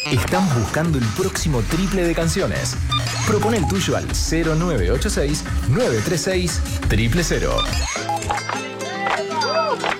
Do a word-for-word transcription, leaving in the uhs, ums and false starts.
Estamos buscando el próximo triple de canciones. Propone el tuyo al cero nueve ocho seis, nueve tres seis, cero cero cero.